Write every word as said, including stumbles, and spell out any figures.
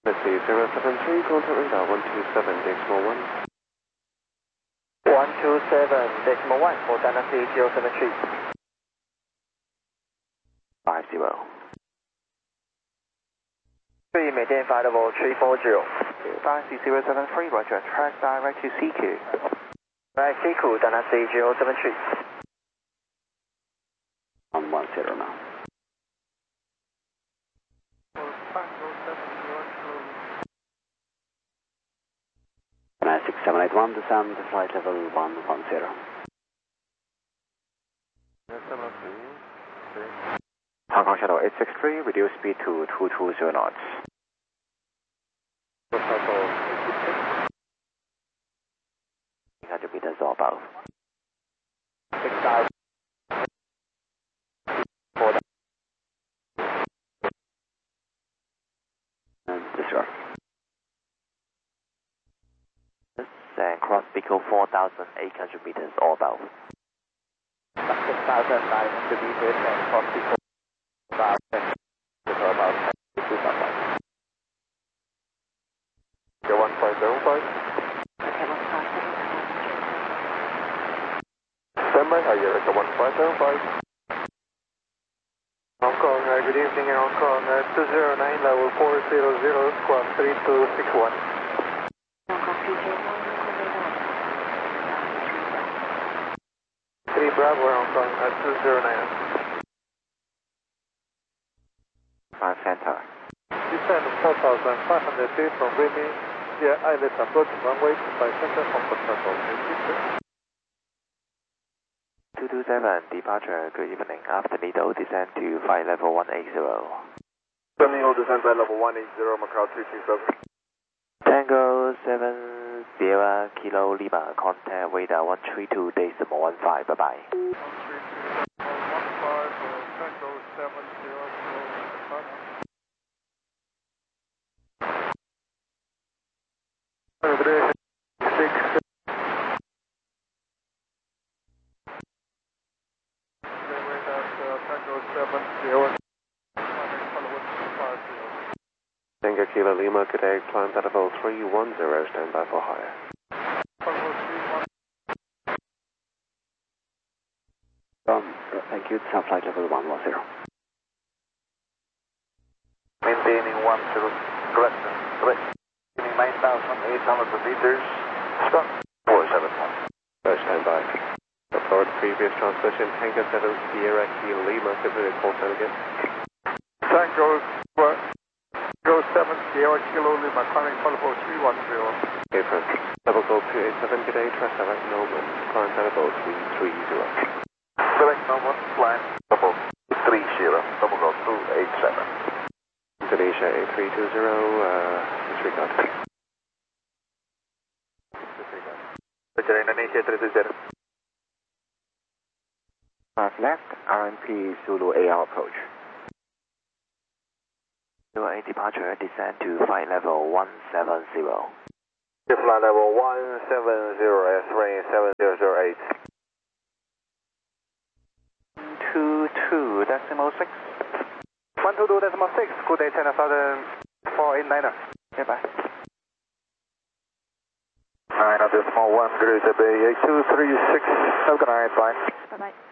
Let's see, zero seven three, contact radar one two seven decimal one. one two seven decimal one for Dynasty zero seven three. five zero. three, maintain flight level three four zero. Dynasty zero seven three, roger, track direct to C Q. Right, C Q, Dynasty zero seven three. one one zero now. six seven eight one, descend, flight level one one zero. Hong Kong Shuttle eight six three, reduce speed to two two zero knots. eight hundred meters or above. six thousand. And disregard. And cross Pico four thousand eight hundred meters or above. six thousand nine hundred meters and cross Pico four thousand or above. one five seven five. Stand by, are you at one five seven five? Hong Kong, uh, good evening in Hong Kong, uh, two zero nine, level four zero zero, squawk three two six one. three Bravo, Hong Kong, uh, two zero nine. five Center. Descend four thousand five hundred feet from Remy, via islet approach runway to five center from the circle. two two seven, departure, good evening. After Lido, descend to flight level one eighty. Terminal descend by level one eighty, Macau three two seven. Tango seven Sierra Kilo Lima, contact radar one three two decimal one five, bye bye. one three two decimal one five, Tango seven Sierra Kilo Lima. six. Tango Kilo Lima, good day, climb at level three one zero, stand by for higher. Um, thank you, descend flight level one one zero. Maintaining one zero, correct, correct. nine thousand eight hundred meters, stop, four seven one. Stand by. Record previous transmission, Tango seven Sierra Kilo Lima, give me a call sign again. Tango, Go seven Sierra Kilo Lima, climbing level three one zero. Okay, friend. Level goal two eight seven, good day, trust direct Norman, climb level three three zero. Direct Norman, climb level three zero, double goal two eight seven. Indonesia eight three two zero, uh, disregard. Disregard. Roger, Indonesia three two zero. five left, R M P Zulu A R approach. Zero eight departure, descend to flight level one seven zero. Flight level one seven zero, S range seven zero zero eight. two two decimal six. one two two decimal six, good day, ten thousand four eight niner. Okay, bye. nine decimal one, good day, eight two three six, have a good night, bye. Bye bye.